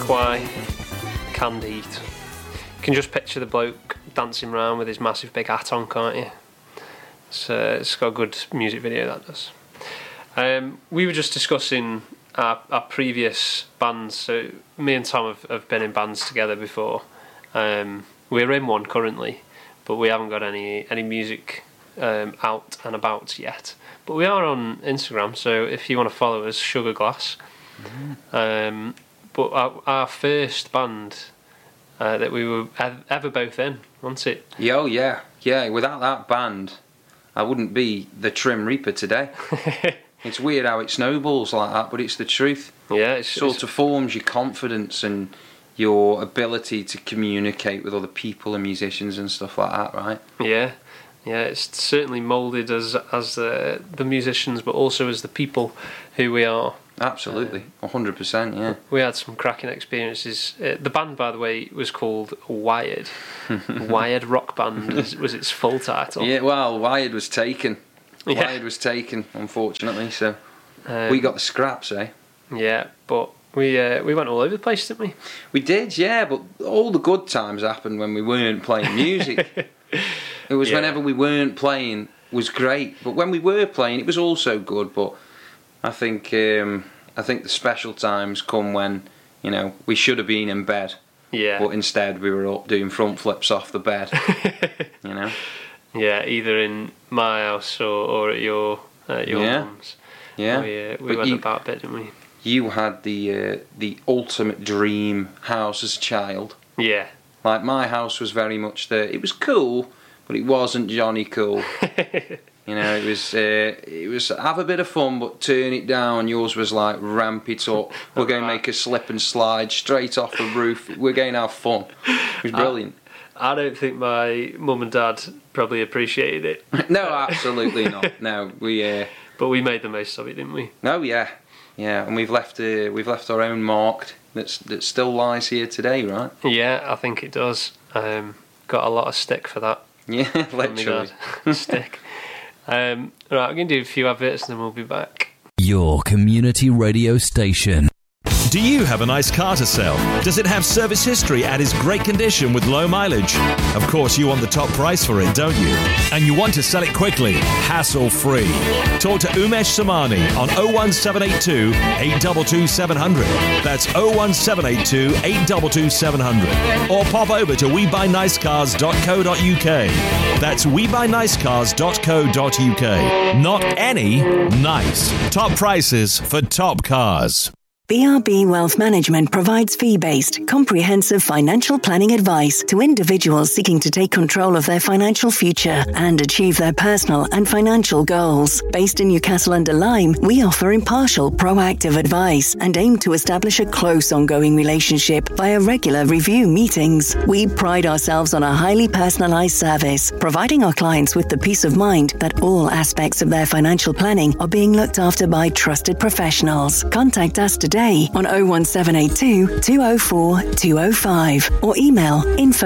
Jamiroquai, Canned Heat. You can just picture the bloke dancing around with his massive big hat on, can't you? It's got a good music video, that does. We were just discussing our previous bands. So me and Tom have been in bands together before. We're in one currently, but we haven't got any music out and about yet. But we are on Instagram, so if you want to follow us, Sugar Glass. But our first band that we were ever both in, wasn't it? Oh yeah. Without that band, I wouldn't be the Trim Reaper today. It's weird how it snowballs like that, but it's the truth. Yeah, it sort of forms your confidence and your ability to communicate with other people and musicians and stuff like that, right? Yeah, it's certainly moulded as the musicians, but also as the people who we are. Absolutely, 100%, yeah. We had some cracking experiences. The band, by the way, was called Wired. Wired Rock Band was its full title. Yeah, well, Wired was taken. Wired was taken, unfortunately, so we got the scraps, eh? Yeah, but we went all over the place, didn't we? We did, yeah, but all the good times happened when we weren't playing music. It was whenever we weren't playing was great, but when we were playing, it was also good. But I think the special times come when, you know, we should have been in bed, but instead we were up doing front flips off the bed, you know. Yeah, either in my house or at your mum's. Yeah, we went about a bit, didn't we? You had the ultimate dream house as a child. Yeah. Like my house was very much it was cool, but it wasn't Johnny cool. You know, it was have a bit of fun, but turn it down. Yours was like ramp it up. We're going to make a slip and slide straight off the roof. We're going to have fun. It was brilliant. I don't think my mum and dad probably appreciated it. No, absolutely not. No, but we made the most of it, didn't we? Oh yeah, and we've left our own mark that still lies here today, right? Yeah, I think it does. Got a lot of stick for that. Yeah, literally. Stick. Right, I'm going to do a few adverts and then we'll be back. Your community radio station. Do you have a nice car to sell? Does it have service history and is great condition with low mileage? Of course, you want the top price for it, don't you? And you want to sell it quickly, hassle-free. Talk to Umesh Samani on 01782 822 700. That's 01782 822 700. Or pop over to webuynicecars.co.uk. That's webuynicecars.co.uk. Not any, nice. Top prices for top cars. BRB Wealth Management provides fee-based, comprehensive financial planning advice to individuals seeking to take control of their financial future and achieve their personal and financial goals. Based in Newcastle-under-Lyme, we offer impartial, proactive advice and aim to establish a close, ongoing relationship via regular review meetings. We pride ourselves on a highly personalised service, providing our clients with the peace of mind that all aspects of their financial planning are being looked after by trusted professionals. Contact us today on 01782 204 205 or email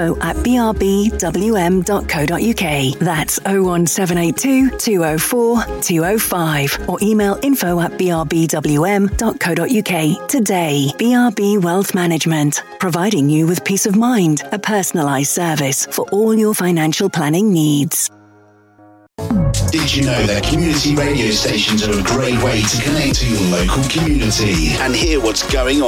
info@brbwm.co.uk. That's 01782 204 205 or email info@brbwm.co.uk today. BRB Wealth Management, providing you with peace of mind, a personalised service for all your financial planning needs. Did you know that community radio stations are a great way to connect to your local community and hear what's going on?